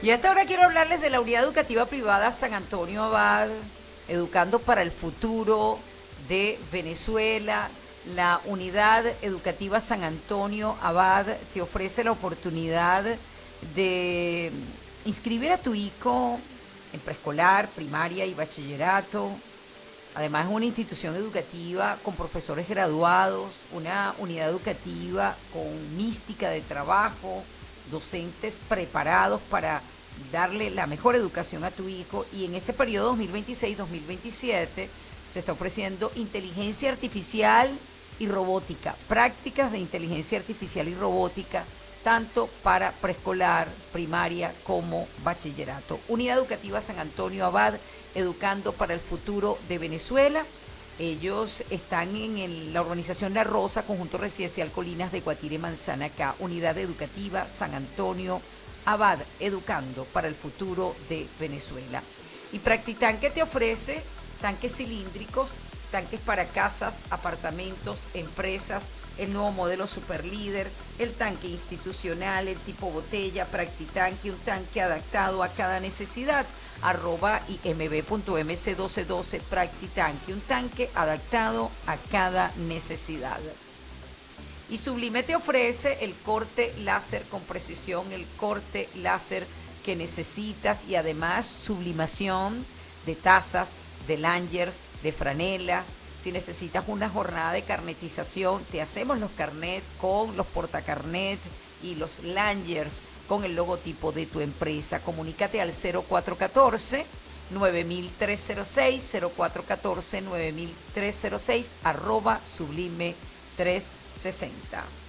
Y hasta ahora quiero hablarles de la Unidad Educativa Privada San Antonio Abad, Educando para el Futuro de Venezuela. La Unidad Educativa San Antonio Abad te ofrece la oportunidad de inscribir a tu hijo en preescolar, primaria y bachillerato. Además, es una institución educativa con profesores graduados, una unidad educativa con mística de trabajo, docentes preparados para darle la mejor educación a tu hijo. Y en este periodo 2026-2027 se está ofreciendo inteligencia artificial y robótica, prácticas de inteligencia artificial y robótica, tanto para preescolar, primaria como bachillerato. Unidad Educativa San Antonio Abad, Educando para el Futuro de Venezuela. Ellos están en la urbanización La Rosa, conjunto residencial Colinas de Guatire, Manzana K. Unidad Educativa San Antonio Abad, Educando para el Futuro de Venezuela. Y Practitanque te ofrece tanques cilíndricos, tanques para casas, apartamentos, empresas, el nuevo modelo Superlíder, el tanque institucional, el tipo botella, Practitanque, un tanque adaptado a cada necesidad, @imb.mc1212, Practitanque, un tanque adaptado a cada necesidad. Y Sublime te ofrece el corte láser con precisión, el corte láser que necesitas, y además sublimación de tazas, de lanyers, de franelas. Si necesitas una jornada de carnetización, te hacemos los carnets con los portacarnet y los lanyers con el logotipo de tu empresa. Comunícate al 0414-9306, 0414-9306, @Sublime 360.